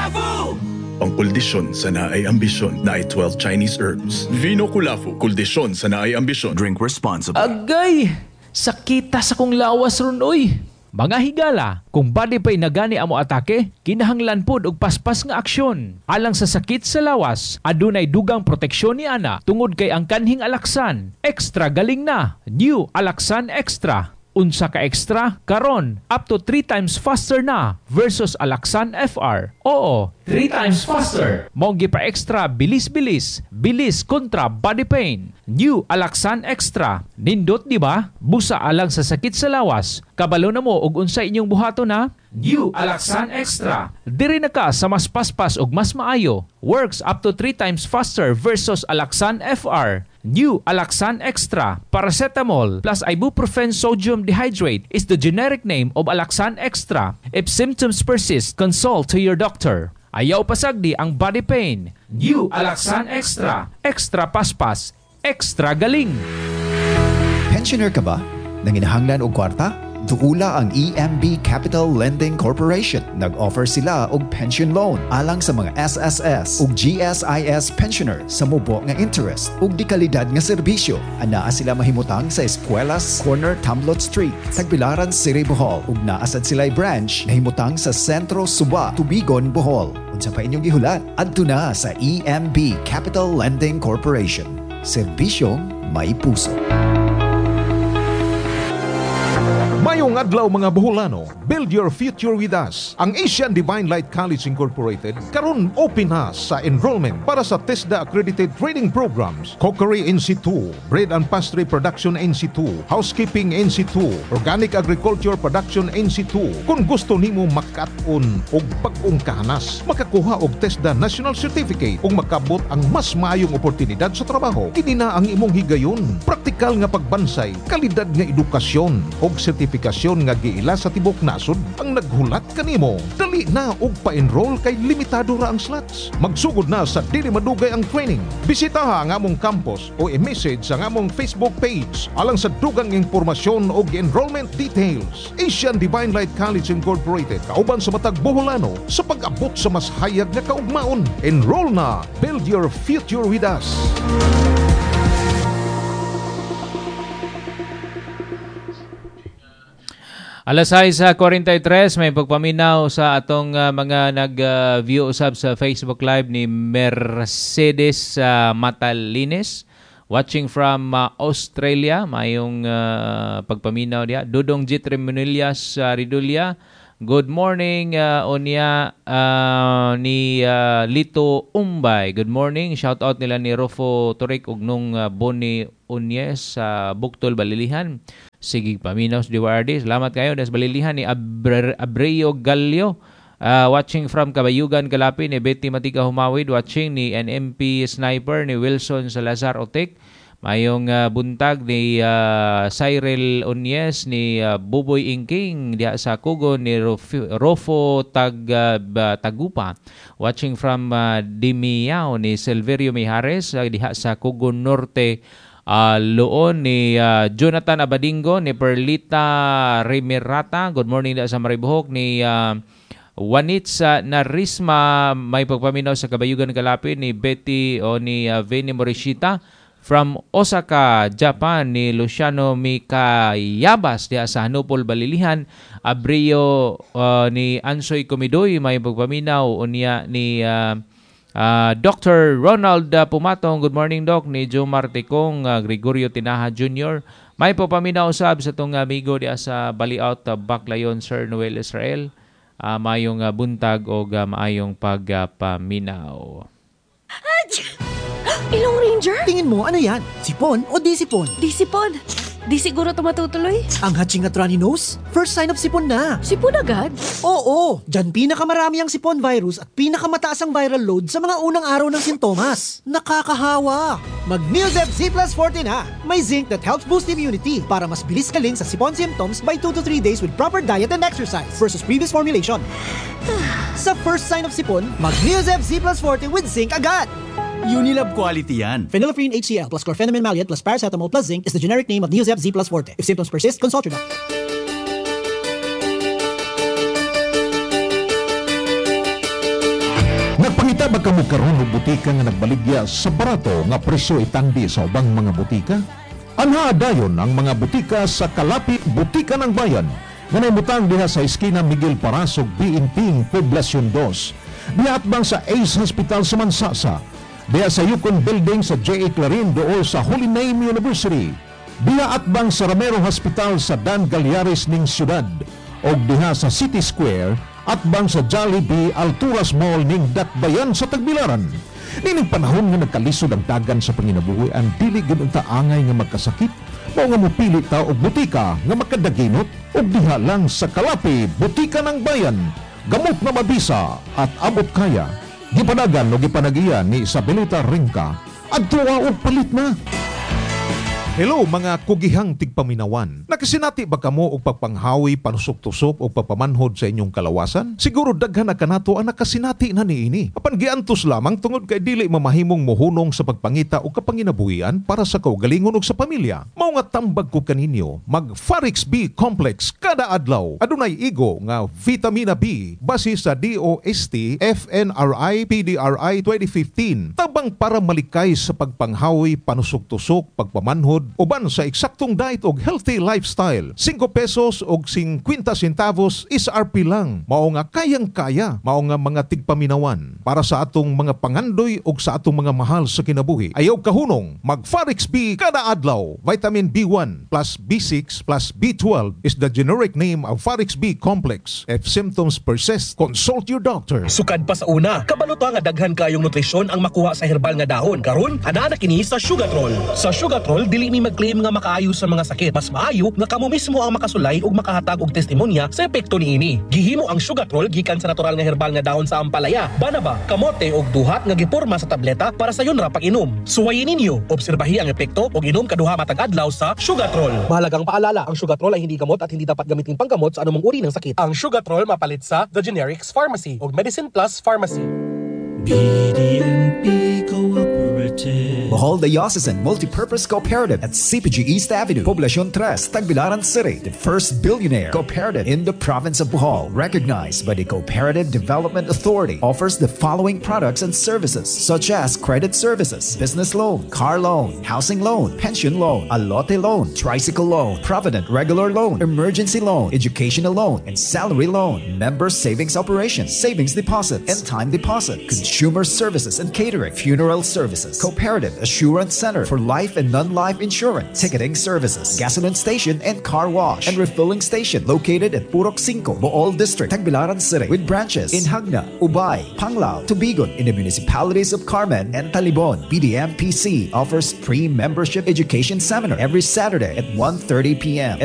Pangkuldisyon sa naay ambisyon na ay 12 Chinese herbs. Vino Kulafu, kuldisyon sa naay ambisyon. Drink responsibly. Agay! Sakita sa kong lawas ron, oy! Mga higala, kung body pa'y nagani amo atake, kinahanglan pod og paspas nga aksyon. Alang sa sakit sa lawas, adunay dugang proteksyon ni ana tungod kay ang kanhing Alaxan. Extra galing na. New Alaxan Extra. Unsa ka extra? Karon, up to 3 times faster na versus Alaxan FR. Oo, 3 times faster. Monggi pa extra, bilis-bilis. Bilis kontra body pain. New Alaxan Extra. Nindot di ba? Busa alang sa sakit sa lawas. Kabalo na mo og unsa inyong buhato na? New Alaxan Extra. Diri na ka sa mas paspas og mas maayo. Works up to 3 times faster versus Alaxan FR. New Alaxan Extra. Paracetamol plus ibuprofen sodium dehydrate is the generic name of Alaxan Extra. If symptoms persist, consult to your doctor. Ayaw pasagdi ang body pain. New Alaxan Extra. Extra paspas. Extra galing. Pensioner ka ba? Nanginahanglan og kwarta? Duula ang EMB Capital Lending Corporation. Nag-offer sila og pension loan alang sa mga SSS ug GSIS pensioner sa mubo nga interest ug di kalidad nga serbisyo. Anaa sila mahimutang sa Espuelas Corner Tamlot Street, Tagbilaran City, Bohol ug naasad sila'y branch nahimutang sa Sentro Suba, Tubigon, Bohol. Unsa pa inyong gihulat? Adto na sa EMB Capital Lending Corporation. Serbisyong may puso. Mayong adlaw mga Boholano, build your future with us. Ang Asian Divine Light College Incorporated karon open na sa enrollment para sa TESDA accredited training programs, Cookery NC2, Bread and Pastry Production NC2, Housekeeping NC2, Organic Agriculture Production NC2. Kung gusto nimo makat-on og bag-ong kahanas, makakuha og TESDA National Certificate ug makabot ang mas maayong oportunidad sa trabaho, kini na ang imong higayon. Praktikal nga pagbansay, kalidad nga edukasyon og sertifikasyon nga giila sa tibok nasod ang naghulat kanimo. Dali na og pa-enroll kay limitado ra ang slots. Magsugod na sa dili madugay ang training. Bisitaha ang among campus o i-message sa among Facebook page alang sa dugang impormasyon og enrollment details. Asian Divine Light College Incorporated, kauban sa matag Boholano sa pag-abot sa mas hayag nga kaugmaon. Enroll na. Build your future with us. Alas 6:43, may pagpaminaw sa atong mga nag-view usab sa Facebook Live ni Mercedes Matalines. Watching from Australia, mayong pagpaminaw diya. Dudong Jit Remunillas Ridulia. Good morning, Onya ni Lito Umbay. Good morning. Shout out nila ni Rofo Torek ug nung Boni Unyes sa Buktol, Balilihan. Sige paminaw sa Diwardi. Salamat kayo. Das balilihan ni Abreo Galio. Watching from Kabayugan, Kalapi ni Betty Matika Humawid. Watching ni NMP Sniper ni Wilson Salazar Otek. Mayong buntag ni Cyril Onyes ni Buboy Ingking diha sa Kugon ni Rofo Tagupa. Watching from Dimiao ni Silverio Mijares diha sa Kugon Norte. Loon ni Jonathan Abadingo ni Perlita Remirata. Good morning sa Maribohok ni Wanitza Narisma. May pagpaminaw sa Kabayugan, Kalapi ni Betty o ni Veni Morishita. From Osaka, Japan ni Luciano Mikayabas diya sa Hanupol, Balilihan. Abreo ni Ansoy Comidoy. May pagpaminaw unya ni Dr. Ronald Pumatong. Good morning, Doc. Ni Joe Marticong, Gregorio Tinaha Jr. May papaminaw usab sa itong amigo diya sa Baliaut, Baclayon, Sir Noel Israel. Mayong buntag o maayong pagpaminaw. Ilong Ranger? Tingin mo, ano yan? Sipon o di sipon? Di sipon. Di siguro ito matutuloy. Ang hatching at runny nose? First sign of sipon na. Sipon agad? Oo, dyan pinakamarami ang sipon virus at pinakamataas ang viral load sa mga unang araw ng sintomas. Nakakahawa! Mag-Neosep Z Plus Forte na! May zinc that helps boost immunity para mas bilis kaling sa sipon symptoms by 2 to 3 days with proper diet and exercise versus previous formulation. Sa first sign of sipon, mag-Neosep Z Plus Forte with zinc agad! Unilab quality yan. Phenylephrine HCl plus chlorpheniramine maleate plus paracetamol plus zinc is the generic name of Neosep Z Plus Forte. If symptoms persist, consult your doctor. Nagpangita ba kamo karon og butika nga nagbaligya sa barato nga presyo itangdi sa ubang mga butika? Anha dayon ang mga butika sa Kalapit Butika ng Bayan nga naimutang diha sa eskina Miguel Parasog BNP Poblacion 2. Diha atbang sa Ace Hospital sa Mansasa. Diha sa Yukon Building sa J.A. Clarin dool sa Holy Name University. Diha atbang sa Ramero Hospital sa Dan Galyares ning syudad. O diha sa City Square atbang sa Jollibee Alturas Mall ning Dakbayan sa Tagbilaran. Nining panahon nga nagkalisod ang dagan sa panginabuhian, dili gid unta angay nga magkasakit, mao nga mopili ta og butika nga makadaginot og diha lang sa Kalapi Butika ng Bayan. Gamot na mabisa at abot kaya. Gipanagan o gipanagiyan ni Isabelita Ringka adtuwa og palit na. Hello mga kugihang tigpaminawan. Nakasinati ba kamo og pagpanghawi, panusok-tusok o pagpamanhod sa inyong kalawasan? Siguro daghan na kanato ang nakasinati na niini. Apan giantos lamang tungod kay dili mamahimong mohunong sa pagpangita o kapanginabuhian para sa kaugalingon ug sa pamilya. Mao nga tambag ko kaninyo, mag Farix B Complex kada adlaw. Adunay igo nga vitamina B base sa DOST FNRI PDRI 2015. Tabang para malikay sa pagpanghawi, panusok-tusok, pagpamanhod uban sa eksaktong diet og healthy lifestyle. 5 pesos og 50 centavos SRP lang. Mao nga kayang-kaya, mao nga mga tigpaminawan para sa atong mga pangandoy og sa atong mga mahal sa kinabuhi. Ayaw kahunong, mag Farix B kada adlaw. Vitamin B1 plus B6 plus B12 is the generic name of Farix B Complex. If symptoms persist, consult your doctor. Sukad pa sa una, kabaluto nga daghan kayong nutrisyon ang makuha sa herbal nga dahon. Karon, ana na kini sa Sugatrol. Sa Sugatrol, dili mi mag-claim nga makaayo sa mga sakit. Mas maayo nga kamo mismo ang makasulay ug makahatag og testimonya sa epekto niini. Gihimo ang Sugatrol gikan sa natural nga herbal nga dahon sa ampalaya, banaba, kamote ug duhat nga giporma sa tableta para sa yon ra pag-inom. Suwayin ninyo, obserbahi ang epekto ug inom kaduha matag adlaw sa Sugatrol. Mahalagang paalala, ang Sugatrol ay hindi gamot at hindi dapat gamitin panggamot sa anumang uri ng sakit. Ang Sugatrol mapalit sa The Generics Pharmacy ug Medicine Plus Pharmacy. BDNP Cooperative. Bohol Diocesan Multipurpose Cooperative at CPG East Avenue, Poblacion 3, Tagbilaran City, the first billionaire cooperative in the province of Bohol, recognized by the Cooperative Development Authority, offers the following products and services such as credit services, business loan, car loan, housing loan, pension loan, alote loan, tricycle loan, provident regular loan, emergency loan, educational loan, and salary loan, member savings operations, savings deposits, and time deposit, consumer services and catering, funeral services, Cooperative Assurance Center for life and non-life insurance, ticketing services, gasoline station and car wash, and refilling station located at Purok 5, Bohol District, Tagbilaran City, with branches in Hagna, Ubay, Panglao, Tubigon, in the municipalities of Carmen and Talibon. BDMPC offers free membership education seminar every Saturday at 1:30 p.m.